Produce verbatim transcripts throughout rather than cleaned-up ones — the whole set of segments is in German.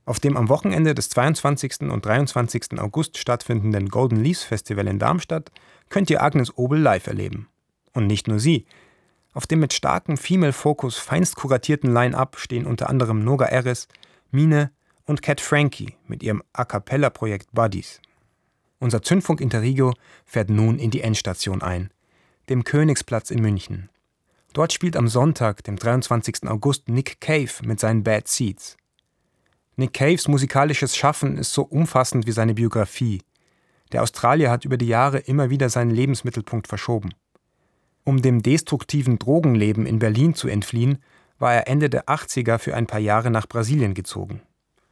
Auf dem am Wochenende des zweiundzwanzigsten und dreiundzwanzigsten August stattfindenden Golden Leaves Festival in Darmstadt könnt ihr Agnes Obel live erleben. Und nicht nur sie. Auf dem mit starkem Female-Fokus feinst kuratierten Line-Up stehen unter anderem Noga Erez, Mine und Cat Frankie mit ihrem A-Cappella-Projekt Buddies. Unser Zündfunk Interregio fährt nun in die Endstation ein, dem Königsplatz in München. Dort spielt am Sonntag, dem dreiundzwanzigsten August, Nick Cave mit seinen Bad Seeds. Nick Caves musikalisches Schaffen ist so umfassend wie seine Biografie. Der Australier hat über die Jahre immer wieder seinen Lebensmittelpunkt verschoben. Um dem destruktiven Drogenleben in Berlin zu entfliehen, war er Ende der achtziger für ein paar Jahre nach Brasilien gezogen.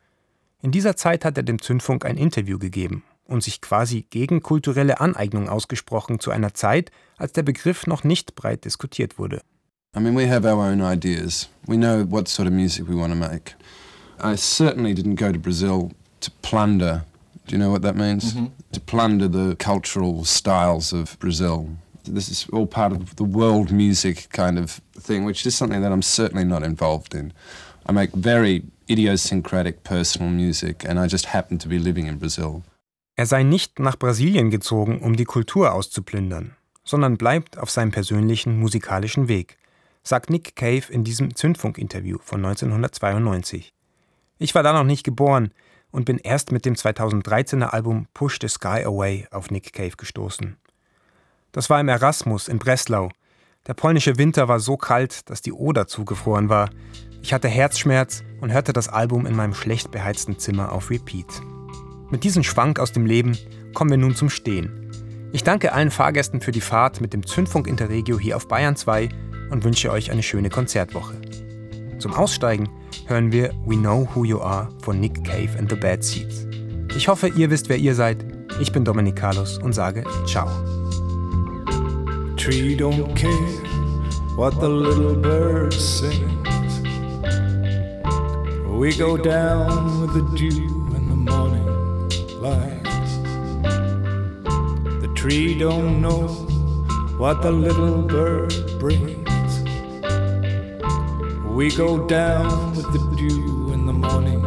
In dieser Zeit hat er dem Zündfunk ein Interview gegeben und sich quasi gegen kulturelle Aneignung ausgesprochen zu einer Zeit, als der Begriff noch nicht breit diskutiert wurde. I mean, we have our own ideas. We know what sort of music we want to make. I certainly didn't go to Brazil to plunder. Do you know what that means? Mm-hmm. To plunder the cultural styles of Brazil. This is all part of the world music kind of thing, which is something that I'm certainly not involved in. I make very idiosyncratic personal music and I just happen to be living in Brazil. Er sei nicht nach Brasilien gezogen, um die Kultur auszuplündern, sondern bleibt auf seinem persönlichen musikalischen Weg, sagt Nick Cave in diesem Zündfunk-Interview von neunzehnhundertzweiundneunzig. Ich war da noch nicht geboren und bin erst mit dem zweitausenddreizehner Album Push the Sky Away auf Nick Cave gestoßen. Das war im Erasmus in Breslau. Der polnische Winter war so kalt, dass die Oder zugefroren war. Ich hatte Herzschmerz und hörte das Album in meinem schlecht beheizten Zimmer auf Repeat. Mit diesem Schwank aus dem Leben kommen wir nun zum Stehen. Ich danke allen Fahrgästen für die Fahrt mit dem Zündfunk Interregio hier auf Bayern zwei und wünsche euch eine schöne Konzertwoche. Zum Aussteigen hören wir We Know Who You Are von Nick Cave and the Bad Seeds. Ich hoffe, ihr wisst, wer ihr seid. Ich bin Dominik Carlos und sage Ciao. Tree don't care what the little bird sings. We go down with the dew in the morning light. The tree don't know what the little bird brings. We go down with the dew in the morning